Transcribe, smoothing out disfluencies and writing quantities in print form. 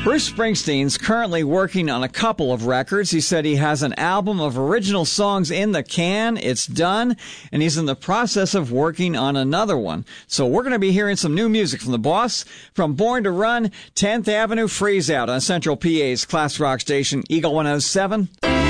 Bruce Springsteen's currently working on a couple of records. He said he has an album of original songs in the can. It's done, and he's in the process of working on another one. So we're going to be hearing some new music from the boss. From Born to Run, 10th Avenue Freeze Out on Central PA's class rock station, Eagle 107.